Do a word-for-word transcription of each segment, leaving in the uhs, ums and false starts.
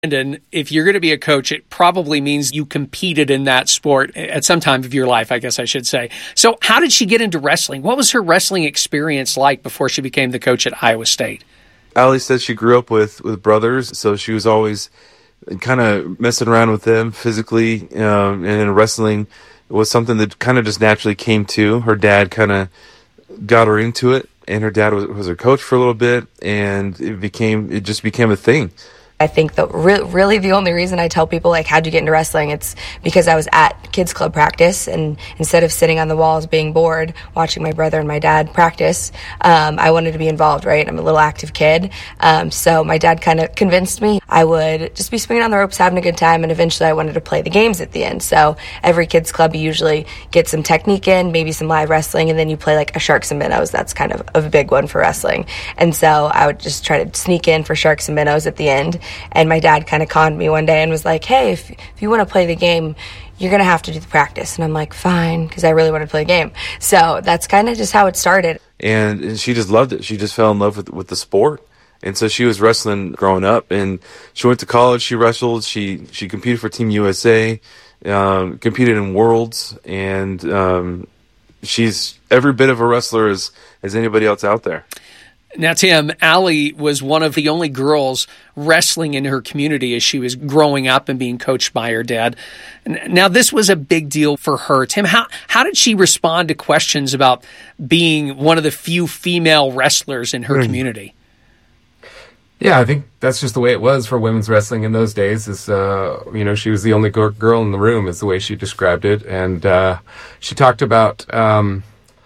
And if you're going to be a coach, it probably means you competed in that sport at some time of your life, I guess I should say. So how did she get into wrestling? What was her wrestling experience like before she became the coach at Iowa State? Allie said she grew up with, with brothers, so she was always kind of messing around with them physically, um, and wrestling was something that kind of just naturally came to. Her dad kind of got her into it, and her dad was, was her coach for a little bit, and it became it just became a thing. I think that re- really the only reason I tell people, like, how'd you get into wrestling, it's because I was at kids club practice, and instead of sitting on the walls being bored watching my brother and my dad practice, um, I wanted to be involved, right? I'm a little active kid. Um, so my dad kind of convinced me I would just be swinging on the ropes, having a good time, and eventually I wanted to play the games at the end. So every kids club, you usually get some technique in, maybe some live wrestling, and then you play like a sharks and minnows. That's kind of a big one for wrestling. And so I would just try to sneak in for sharks and minnows at the end. And my dad kind of conned me one day and was like, hey, if, if you want to play the game, you're going to have to do the practice. And I'm like, fine, because I really want to play a game. So that's kind of just how it started. And, and she just loved it. She just fell in love with with the sport. And so she was wrestling growing up. And she went to college. She wrestled. She, she competed for Team U S A, um, competed in Worlds. And um, she's every bit of a wrestler as, as anybody else out there. Now, Tim, Allie was one of the only girls wrestling in her community as she was growing up and being coached by her dad. Now, this was a big deal for her. Tim, how, how did she respond to questions about being one of the few female wrestlers in her mm. community? Yeah, I think that's just the way it was for women's wrestling in those days. Is uh, you know, she was the only girl in the room, is the way she described it. And uh, she talked about... Um,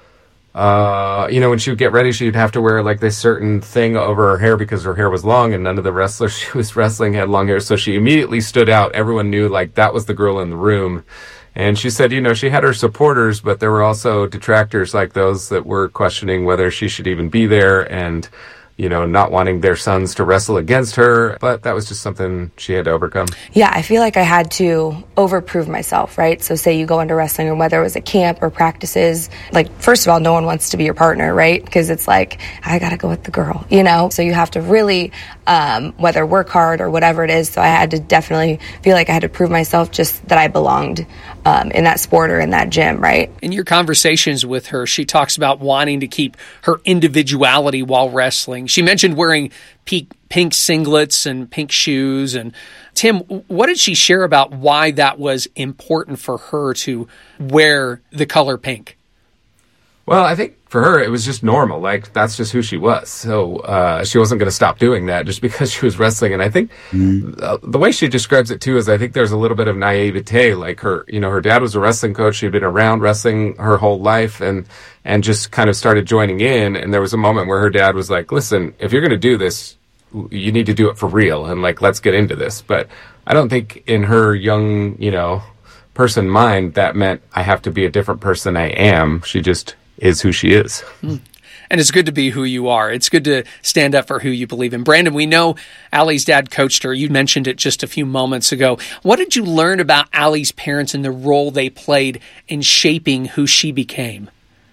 Uh, you know, when she would get ready, she'd have to wear like this certain thing over her hair because her hair was long, and none of the wrestlers she was wrestling had long hair. So she immediately stood out. Everyone knew like that was the girl in the room. And she said, you know, she had her supporters, but there were also detractors like those that were questioning whether she should even be there, and, you know, not wanting their sons to wrestle against her. But that was just something she had to overcome. Yeah, I feel like I had to overprove myself, right? So say you go into wrestling, or whether it was a camp or practices, like, first of all, no one wants to be your partner, right? Because it's like, I got to go with the girl, you know? So you have to really, um, whether work hard or whatever it is. So I had to definitely feel like I had to prove myself, just that I belonged um, in that sport or in that gym, right? In your conversations with her, she talks about wanting to keep her individuality while wrestling. She mentioned wearing pink, pink singlets and pink shoes. And Tim, what did she share about why that was important for her to wear the color pink? Well, I think for her, it was just normal. Like, that's just who she was. So uh, she wasn't going to stop doing that just because she was wrestling. And I think mm. uh, the way she describes it, too, is I think there's a little bit of naivete. Like, her, you know, her dad was a wrestling coach. She'd been around wrestling her whole life and, and just kind of started joining in. And there was a moment where her dad was like, listen, if you're going to do this, you need to do it for real. And, like, let's get into this. But I don't think in her young, you know, person mind that meant I have to be a different person I am. She just is who she is. Mm. And it's good to be who you are. It's good to stand up for who you believe in. Brandon, we know Allie's dad coached her. You mentioned it just a few moments ago. What did you learn about Allie's parents and the role they played in shaping who she became?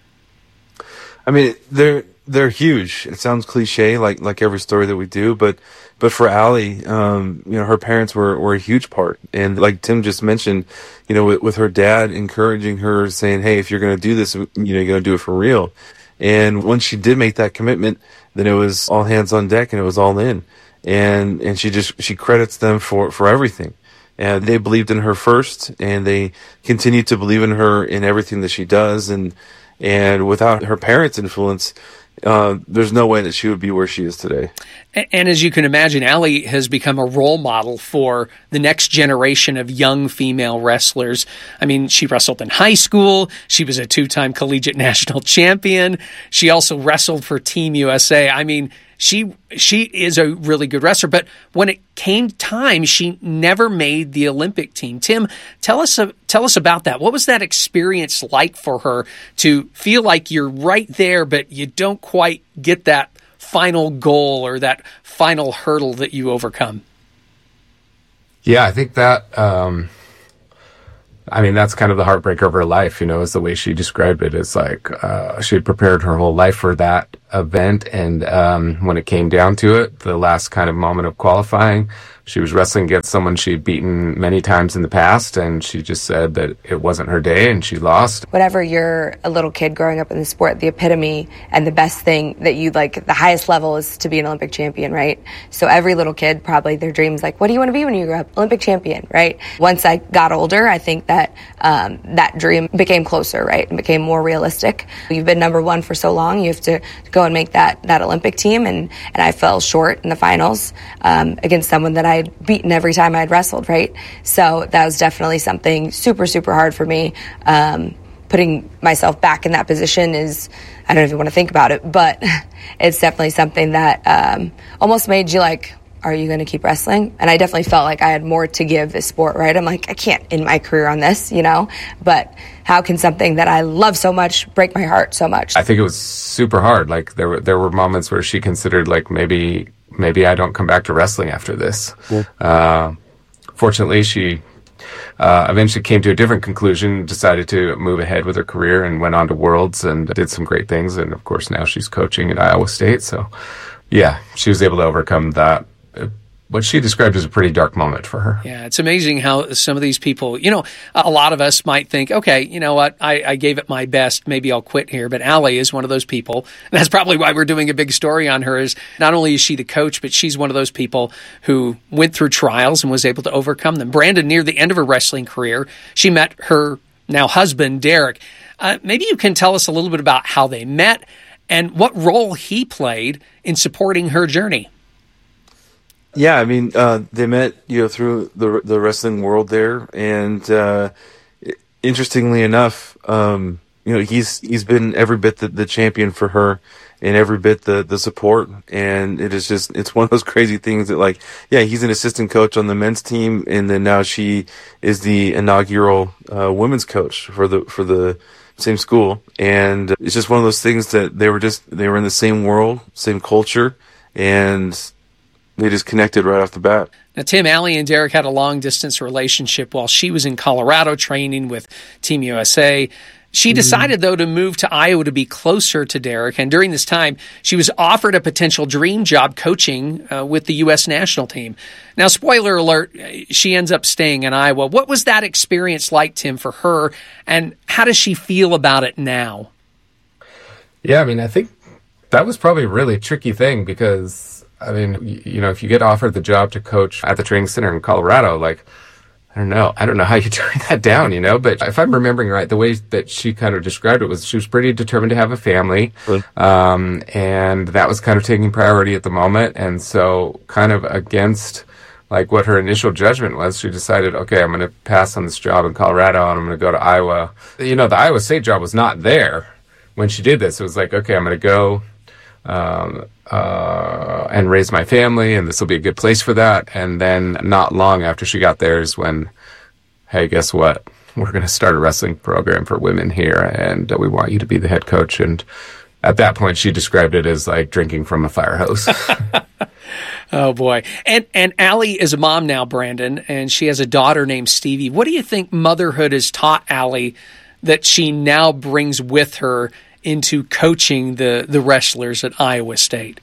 I mean, they're they're huge. It sounds cliche, like like every story that we do, but but for Allie, um, you know, her parents were, were a huge part. And like Tim just mentioned, you know, with, with her dad encouraging her, saying, hey, if you're going to do this, you know, you're going to do it for real. And once she did make that commitment, then it was all hands on deck and it was all in. And and she just she credits them for, for everything. And they believed in her first, and they continue to believe in her in everything that she does. And and without her parents' influence, Uh, there's no way that she would be where she is today. And, and as you can imagine, Allie has become a role model for the next generation of young female wrestlers. I mean, she wrestled in high school. She was a two-time collegiate national champion. She also wrestled for Team U S A. I mean, she she is a really good wrestler. But when it came time, she never made the Olympic team. Tim, tell us uh, tell us about that. What was that experience like for her to feel like you're right there, but you don't quite get that final goal or that final hurdle that you overcome? Yeah, I think that, um, I mean, that's kind of the heartbreak of her life, you know, is the way she described it. It's like uh, she had prepared her whole life for that. event. And um, when it came down to it, the last kind of moment of qualifying, she was wrestling against someone she'd beaten many times in the past, and she just said that it wasn't her day and she lost. Whenever you're a little kid growing up in the sport, the epitome and the best thing that you like, the highest level is to be an Olympic champion, right? So every little kid, probably their dreams like, what do you want to be when you grow up? Olympic champion, right? Once I got older, I think that um, that dream became closer, right? And became more realistic. You've been number one for so long, you have to go and make that, that Olympic team, and, and I fell short in the finals um, against someone that I I'd beaten every time I'd wrestled, right? So that was definitely something super, super hard for me. Um, putting myself back in that position is, I don't know if you want to think about it, but it's definitely something that um, almost made you like, are you going to keep wrestling? And I definitely felt like I had more to give this sport, right? I'm like, I can't end my career on this, you know? But how can something that I love so much break my heart so much? I think it was super hard. Like there were, there were moments where she considered like maybe maybe I don't come back to wrestling after this. Yeah. Uh, fortunately, she uh, eventually came to a different conclusion, decided to move ahead with her career and went on to Worlds and did some great things. And of course, now she's coaching at Iowa State. So yeah, she was able to overcome that. What she described as a pretty dark moment for her. Yeah, it's amazing how some of these people, you know, a lot of us might think, okay, you know what, I, I gave it my best, maybe I'll quit here. But Allie is one of those people. And that's probably why we're doing a big story on her, is not only is she the coach, but she's one of those people who went through trials and was able to overcome them. Brandon, near the end of her wrestling career, she met her now husband, Derek. Uh, maybe you can tell us a little bit about how they met and what role he played in supporting her journey. Yeah, I mean, uh, they met, you know, through the the wrestling world there, and uh, interestingly enough, um, you know, he's he's been every bit the, the champion for her, and every bit the the support, and it is just it's one of those crazy things that, like, yeah, he's an assistant coach on the men's team, and then now she is the inaugural uh, women's coach for the for the same school, and it's just one of those things that they were just they were in the same world, same culture, and they just connected right off the bat. Now, Tim, Allie and Derek had a long-distance relationship while she was in Colorado training with Team U S A. She mm-hmm. decided, though, to move to Iowa to be closer to Derek, and during this time, she was offered a potential dream job coaching uh, with the U S national team. Now, spoiler alert, she ends up staying in Iowa. What was that experience like, Tim, for her, and how does she feel about it now? Yeah, I mean, I think that was probably a really tricky thing because, I mean, you know, if you get offered the job to coach at the training center in Colorado, like, I don't know, I don't know how you turn that down, you know, but if I'm remembering right, the way that she kind of described it was she was pretty determined to have a family, really? um, and that was kind of taking priority at the moment, and so kind of against, like, what her initial judgment was, she decided, okay, I'm going to pass on this job in Colorado, and I'm going to go to Iowa. You know, the Iowa State job was not there when she did this. It was like, okay, I'm going to go um, uh, and raise my family, and this will be a good place for that. And then not long after she got there is when, hey, guess what? We're going to start a wrestling program for women here, and uh, we want you to be the head coach. And at that point, she described it as like drinking from a fire hose. Oh, boy. And and Allie is a mom now, Brandon, and she has a daughter named Stevie. What do you think motherhood has taught Allie that she now brings with her into coaching the, the wrestlers at Iowa State?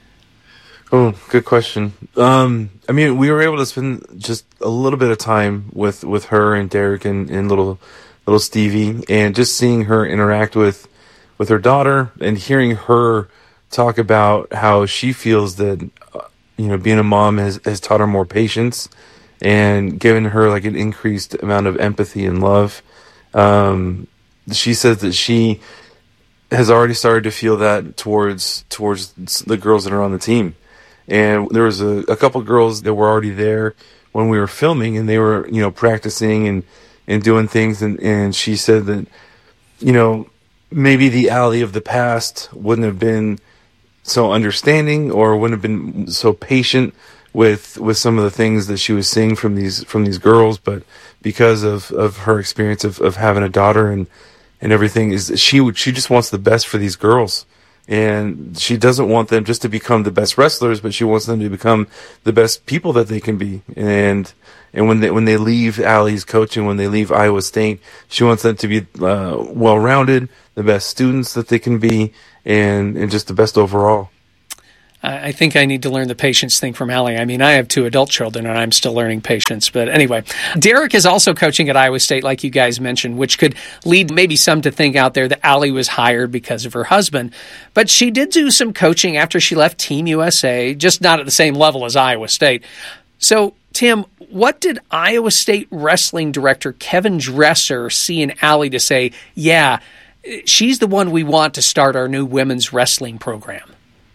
Oh, good question. Um, I mean, we were able to spend just a little bit of time with, with her and Derek and, and little little Stevie, and just seeing her interact with with her daughter and hearing her talk about how she feels that, uh, you know, being a mom has, has taught her more patience and given her like an increased amount of empathy and love. Um, she says that she has already started to feel that towards towards the girls that are on the team. And there was a, a couple girls that were already there when we were filming, and they were, you know, practicing and, and doing things. And, and she said that, you know, maybe the Allie of the past wouldn't have been so understanding or wouldn't have been so patient with with some of the things that she was seeing from these from these girls, but because of, of her experience of, of having a daughter and, and everything, is she would she just wants the best for these girls. And she doesn't want them just to become the best wrestlers, but she wants them to become the best people that they can be. And and when they when they leave Allie's coaching, when they leave Iowa State, she wants them to be uh, well-rounded, the best students that they can be, and, and just the best overall. I think I need to learn the patience thing from Allie. I mean, I have two adult children, and I'm still learning patience. But anyway, Derek is also coaching at Iowa State, like you guys mentioned, which could lead maybe some to think out there that Allie was hired because of her husband. But she did do some coaching after she left Team U S A, just not at the same level as Iowa State. So, Tim, what did Iowa State wrestling director Kevin Dresser see in Allie to say, yeah, she's the one we want to start our new women's wrestling program?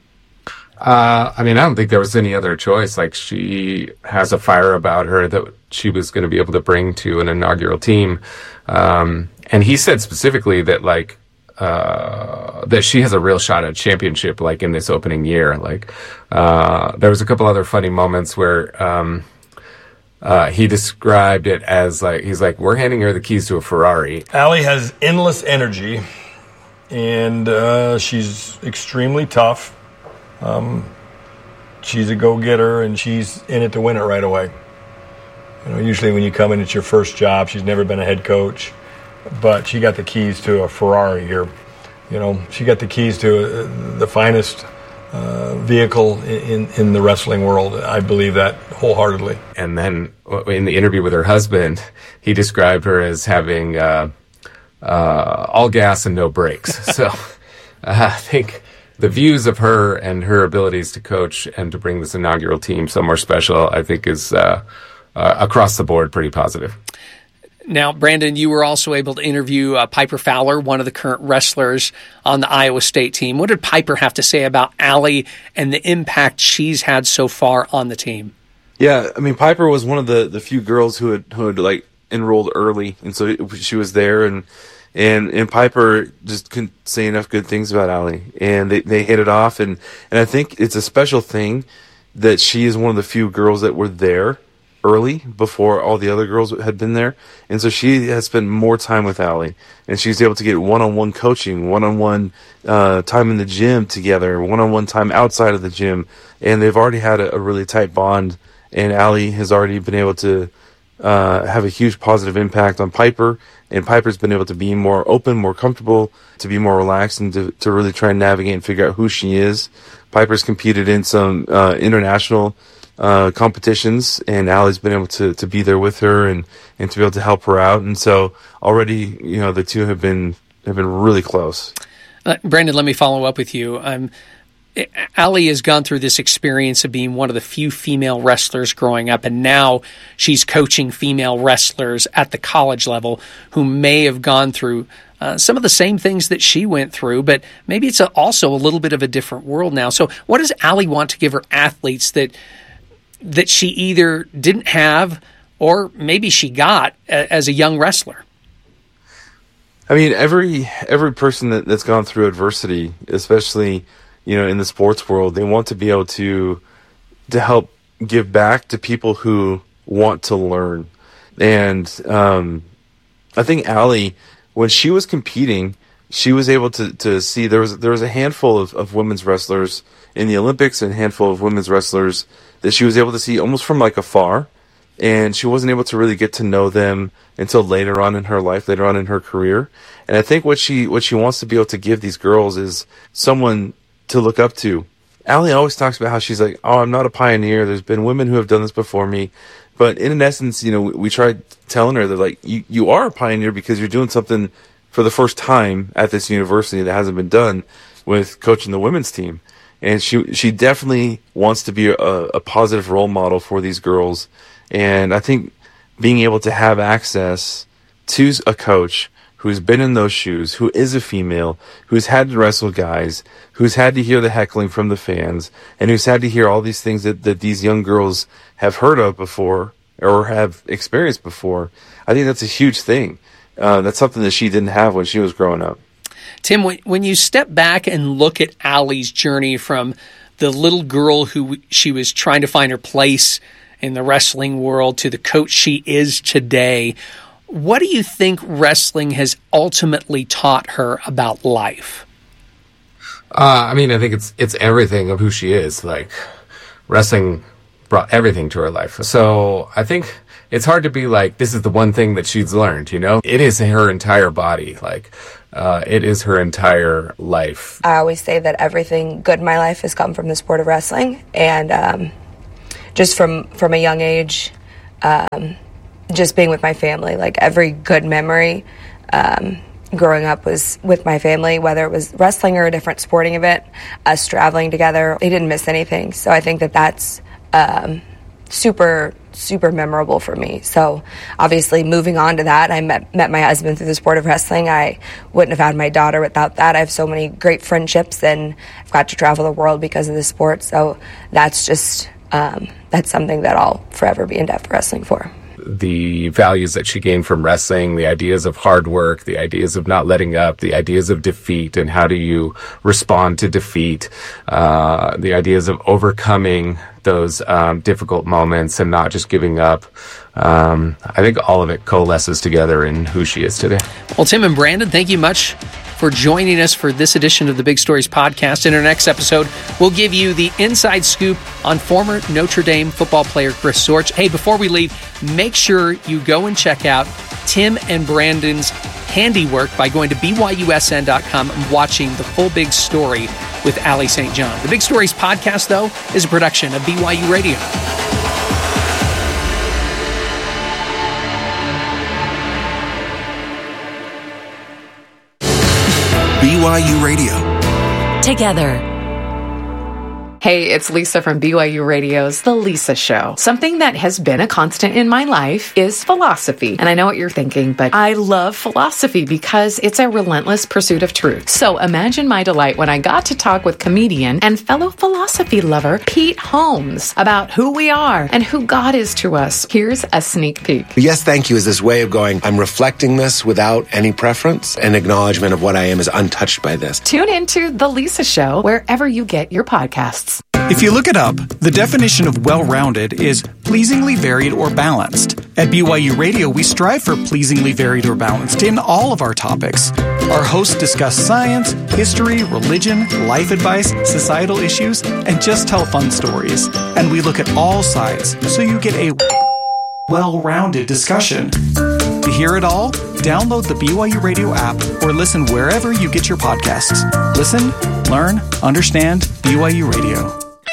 Uh, I mean, I don't think there was any other choice. Like, she has a fire about her that she was going to be able to bring to an inaugural team. Um, and he said specifically that, like, uh, that she has a real shot at championship, like, in this opening year. Like, uh, there was a couple other funny moments where, um, uh, he described it as, like, he's like, we're handing her the keys to a Ferrari. Allie has endless energy, and, uh, she's extremely tough. Um, she's a go-getter, and she's in it to win it right away. You know, usually when you come in, it's your first job. She's never been a head coach, but she got the keys to a Ferrari here. You know, she got the keys to uh, the finest uh, vehicle in, in the wrestling world. I believe that wholeheartely. And then in the interview with her husband, he described her as having uh, uh, all gas and no brakes. So uh, I think the views of her and her abilities to coach and to bring this inaugural team somewhere special, I think, is uh, uh, across the board pretty positive. Now, Brandon, you were also able to interview uh, Piper Fowler, one of the current wrestlers on the Iowa State team. What did Piper have to say about Allie and the impact she's had so far on the team? Yeah, I mean, Piper was one of the, the few girls who had who had like enrolled early, and so she was there, and and and Piper just couldn't say enough good things about Allie, and they, they hit it off, and, and I think it's a special thing that she is one of the few girls that were there early before all the other girls had been there, and so she has spent more time with Allie, and she's able to get one-on-one coaching, one-on-one uh, time in the gym together, one-on-one time outside of the gym, and they've already had a, a really tight bond, and Allie has already been able to uh, have a huge positive impact on Piper, and Piper's been able to be more open, more comfortable, to be more relaxed, and to, to really try and navigate and figure out who she is. Piper's competed in some uh, international uh, competitions, and Allie's been able to, to be there with her and, and to be able to help her out. And so already, you know, the two have been have been really close. Uh, Brandon, let me follow up with you. Um, Allie has gone through this experience of being one of the few female wrestlers growing up, and now she's coaching female wrestlers at the college level who may have gone through uh, some of the same things that she went through, but maybe it's a, also a little bit of a different world now. So what does Allie want to give her athletes that that she either didn't have or maybe she got a, as a young wrestler? I mean, every every person that, that's gone through adversity, especially, you know, in the sports world, they want to be able to to help give back to people who want to learn. And um, I think Allie, when she was competing, she was able to, to see there was there was a handful of, of women's wrestlers in the Olympics and a handful of women's wrestlers that she was able to see almost from like afar. And she wasn't able to really get to know them until later on in her life, later on in her career. And I think what she what she wants to be able to give these girls is someone to look up to. Allie always talks about how she's like, oh, I'm not a pioneer. There's been women who have done this before me. But in essence, you know, we, we tried telling her that, like, you, you are a pioneer because you're doing something for the first time at this university that hasn't been done with coaching the women's team. And she she definitely wants to be a, a positive role model for these girls. And I think being able to have access to a coach who's been in those shoes, who is a female, who's had to wrestle guys, who's had to hear the heckling from the fans, and who's had to hear all these things that, that these young girls have heard of before or have experienced before, I think that's a huge thing. Uh, that's something that she didn't have when she was growing up. Tim, when, when you step back and look at Allie's journey from the little girl who she was trying to find her place in the wrestling world to the coach she is today, what do you think wrestling has ultimately taught her about life? Uh, I mean, I think it's it's everything of who she is. Like, wrestling brought everything to her life. So I think it's hard to be like, this is the one thing that she's learned, you know? It is her entire body. Like, uh, it is her entire life. I always say that everything good in my life has come from the sport of wrestling. And um, just from, from a young age, um, just being with my family, like every good memory um, growing up was with my family, whether it was wrestling or a different sporting event, us traveling together. They didn't miss anything. So I think that that's um, super, super memorable for me. So obviously moving on to that, I met, met my husband through the sport of wrestling. I wouldn't have had my daughter without that. I have so many great friendships, and I've got to travel the world because of the sport. So that's just, um, that's something that I'll forever be in debt for wrestling for. The values that she gained from wrestling, the ideas of hard work, the ideas of not letting up, the ideas of defeat and how do you respond to defeat, uh, the ideas of overcoming those um, difficult moments and not just giving up. Um, I think all of it coalesces together in who she is today. Well, Tim and Brandon, thank you much for joining us for this edition of the Big Stories podcast. In our next episode, we'll give you the inside scoop on former Notre Dame football player Chris Sorge. Hey, before we leave, make sure you go and check out Tim and Brandon's handiwork by going to B Y U S N dot com and watching the full Big Story with Allie Saint John. The Big Stories podcast, though, is a production of B Y U Radio. B Y U Radio. Together. Hey, it's Lisa from B Y U Radio's The Lisa Show. Something that has been a constant in my life is philosophy. And I know what you're thinking, but I love philosophy because it's a relentless pursuit of truth. So imagine my delight when I got to talk with comedian and fellow philosophy lover Pete Holmes about who we are and who God is to us. Here's a sneak peek. Yes, thank you is this way of going, I'm reflecting this without any preference, and acknowledgement of what I am is untouched by this. Tune into The Lisa Show wherever you get your podcasts. If you look it up, the definition of well-rounded is pleasingly varied or balanced. At B Y U Radio, we strive for pleasingly varied or balanced in all of our topics. Our hosts discuss science, history, religion, life advice, societal issues, and just tell fun stories. And we look at all sides, so you get a well-rounded discussion. To hear it all, download the B Y U Radio app or listen wherever you get your podcasts. Listen, learn, understand B Y U Radio.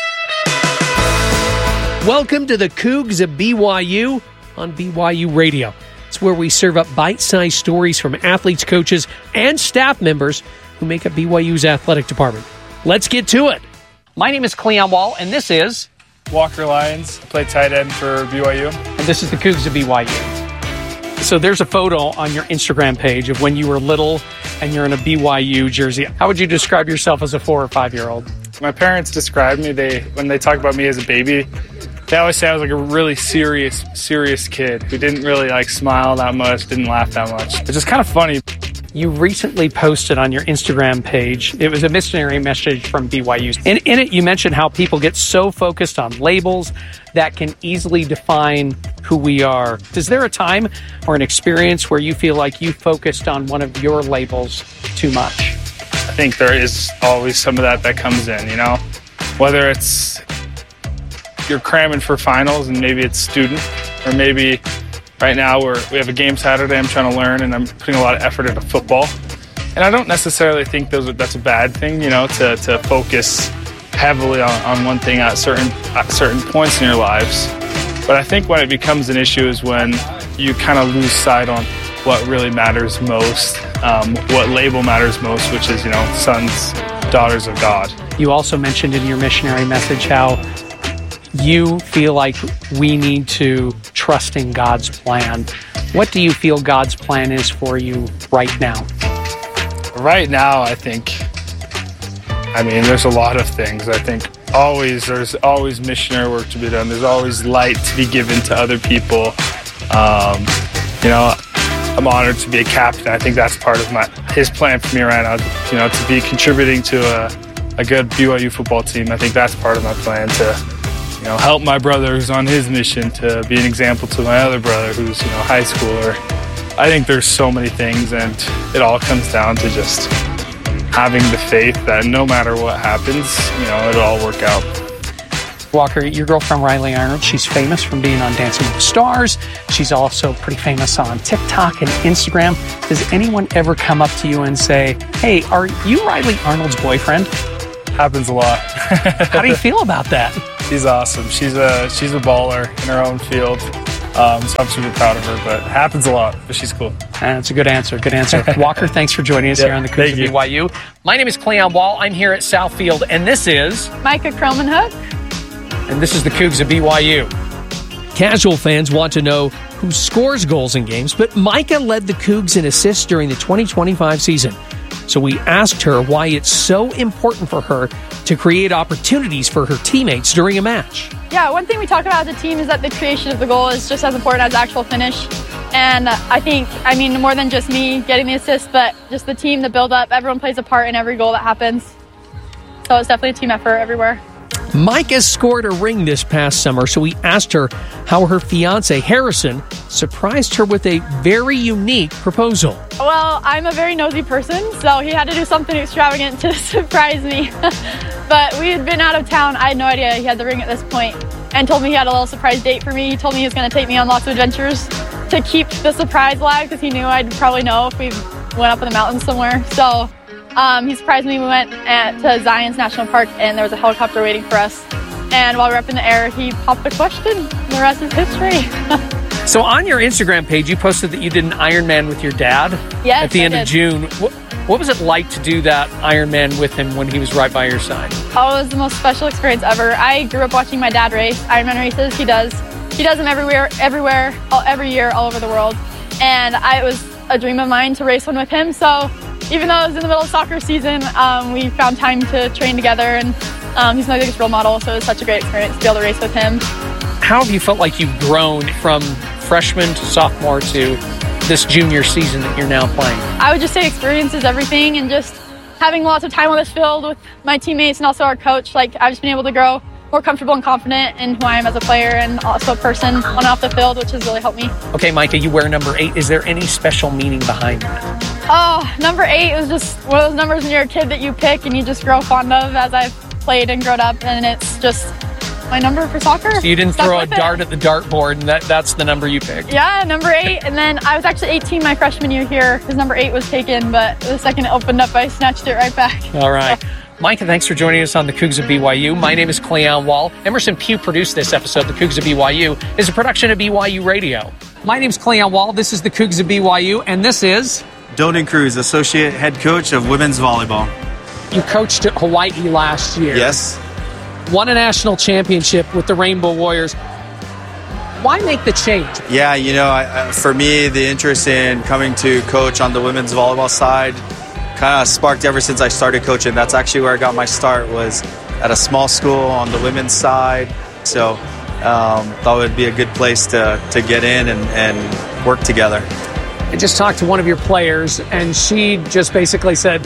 Welcome to the Cougs of B Y U on B Y U Radio. It's where we serve up bite-sized stories from athletes, coaches, and staff members who make up B Y U's athletic department. Let's get to it. My name is Cleon Wall, and this is Walker Lyons. I play tight end for B Y U. And this is the Cougs of B Y U. So there's a photo on your Instagram page of when you were little and you're in a B Y U jersey. How would you describe yourself as a four or five-year-old? My parents described me, they when they talk about me as a baby, they always say I was like a really serious, serious kid who didn't really like smile that much, didn't laugh that much. It's just kind of funny. You recently posted on your Instagram page, it was a missionary message from B Y U. In, in it, you mentioned how people get so focused on labels that can easily define who we are. Is there a time or an experience where you feel like you focused on one of your labels too much? I think there is always some of that that comes in, you know? Whether it's you're cramming for finals and maybe it's student, or maybe right now we're, we have a game Saturday, I'm trying to learn and I'm putting a lot of effort into football. And I don't necessarily think those are, that's a bad thing, you know, to, to focus heavily on, on one thing at certain at certain points in your lives. But I think when it becomes an issue is when you kind of lose sight on what really matters most, um, what label matters most, which is, you know, sons, daughters of God. You also mentioned in your missionary message how you feel like we need to trust in God's plan. What do you feel God's plan is for you right now? Right now, I think, I mean, there's a lot of things. I think always, there's always missionary work to be done. There's always light to be given to other people. Um, you know, I'm honored to be a captain. I think that's part of my his plan for me right now, you know, to be contributing to a, a good B Y U football team. I think that's part of my plan to, you know, help my brother who's on his mission, to be an example to my other brother who's, you know, high schooler. I think there's so many things, and it all comes down to just having the faith that no matter what happens, you know, it'll all work out. Walker, your girlfriend Riley Arnold, she's famous from being on Dancing with the Stars. She's also pretty famous on TikTok and Instagram. Does anyone ever come up to you and say, hey, are you Riley Arnold's boyfriend? Happens a lot. How do you feel about that? She's awesome. She's a she's a baller in her own field. Um, so I'm super proud of her, but it happens a lot, but she's cool. That's a good answer. Good answer. Walker, thanks for joining us yeah, here on the Cougs of B Y U. My name is Cleon Wall. I'm here at Southfield, and this is Micah Cromanhook. And this is the Cougs of B Y U. Casual fans want to know who scores goals in games, but Micah led the Cougs in assists during the twenty twenty-five season. So we asked her why it's so important for her to create opportunities for her teammates during a match. Yeah, one thing we talk about as a team is that the creation of the goal is just as important as the actual finish. And I think, I mean, more than just me getting the assist, but just the team, the build-up, everyone plays a part in every goal that happens. So it's definitely a team effort everywhere. Micah scored a ring this past summer, so we asked her how her fiancé, Harrison, surprised her with a very unique proposal. Well, I'm a very nosy person, so he had to do something extravagant to surprise me. But we had been out of town. I had no idea he had the ring at this point, and told me he had a little surprise date for me. He told me he was going to take me on lots of adventures to keep the surprise alive, because he knew I'd probably know if we went up in the mountains somewhere. So Um, he surprised me. We went at, to Zion's National Park, and there was a helicopter waiting for us. And while we were up in the air, he popped a question. The rest is history. So on your Instagram page, you posted that you did an Ironman with your dad yes, at the I end did. of June. What, what was it like to do that Ironman with him when he was right by your side? Oh, it was the most special experience ever. I grew up watching my dad race Ironman races. He does. He does them everywhere, everywhere, all, every year, all over the world. And I, it was a dream of mine to race one with him. So even though it was in the middle of soccer season, um, we found time to train together, and um, he's my biggest role model, so it was such a great experience to be able to race with him. How have you felt like you've grown from freshman to sophomore to this junior season that you're now playing? I would just say experience is everything, and just having lots of time on this field with my teammates and also our coach, like I've just been able to grow more comfortable and confident in who I am as a player and also a person on and off the field, which has really helped me. Okay, Micah, you wear number eight. Is there any special meaning behind that? Oh, number eight was just one of those numbers when you're a kid that you pick and you just grow fond of as I've played and grown up, and it's just my number for soccer. So you didn't Stuck throw a with it. dart at the dartboard, and that, that's the number you picked? Yeah, number eight. And then I was actually eighteen my freshman year here because number eight was taken, but the second it opened up, I snatched it right back. All right. Micah, thanks for joining us on the Cougs of B Y U. My name is Cleon Wall. Emerson Pugh produced this episode. The Cougs of B Y U is a production of B Y U Radio. My name's Cleon Wall. This is the Cougs of B Y U, and this is Doden Cruz, Associate Head Coach of Women's Volleyball. You coached at Hawaii last year. Yes. Won a national championship with the Rainbow Warriors. Why make the change? Yeah, you know, I, for me, the interest in coming to coach on the women's volleyball side kind of sparked ever since I started coaching. That's actually where I got my start, was at a small school on the women's side. So um, thought it would be a good place to, to get in and, and work together. I just talked to one of your players, and she just basically said,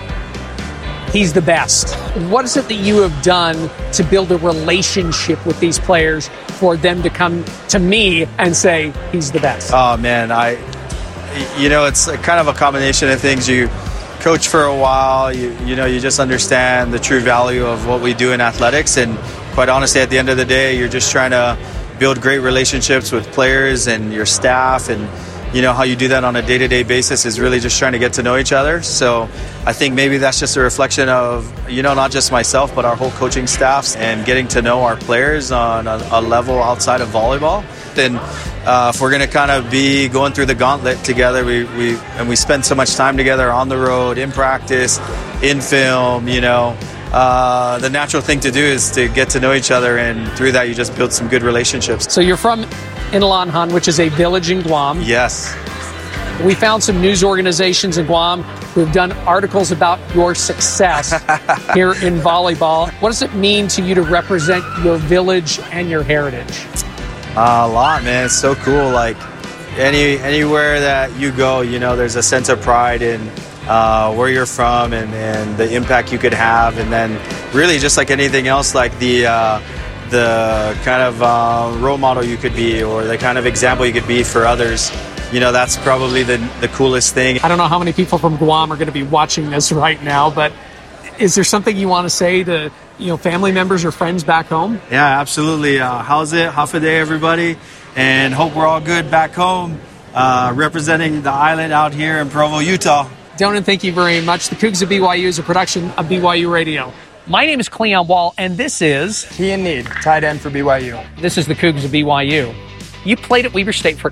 he's the best. What is it that you have done to build a relationship with these players for them to come to me and say, he's the best? Oh, man, I, you know, it's kind of a combination of things. You coach for a while, you, you know, you just understand the true value of what we do in athletics. And quite honestly, at the end of the day, you're just trying to build great relationships with players and your staff, and you know, how you do that on a day-to-day basis is really just trying to get to know each other. So I think maybe that's just a reflection of, you know, not just myself, but our whole coaching staffs, and getting to know our players on a, a level outside of volleyball. Then uh, if we're going to kind of be going through the gauntlet together, we, we and we spend so much time together on the road, in practice, in film, you know, uh, the natural thing to do is to get to know each other, and through that you just build some good relationships. So you're from Inlanhan, which is a village in Guam. Yes. We found some news organizations in Guam who have done articles about your success here in volleyball. What does it mean to you to represent your village and your heritage? Uh, a lot, man. It's so cool. Like any anywhere that you go, you know, there's a sense of pride in uh, where you're from, and, and the impact you could have. And then really just like anything else, like the uh, the kind of uh, role model you could be, or the kind of example you could be for others. you know, that's probably the, the coolest thing. I don't know how many people from Guam are going to be watching this right now, but is there something you want to say to, you know, family members or friends back home? Yeah, absolutely. Uh, how's it? Hafa day, everybody. And hope we're all good back home, uh, representing the island out here in Provo, Utah. Donan, thank you very much. The Cougs of B Y U is a production of B Y U Radio. My name is Cleon Wall, and this is... Kian Need, tight end for B Y U. This is the Cougs of B Y U. You played at Weber State for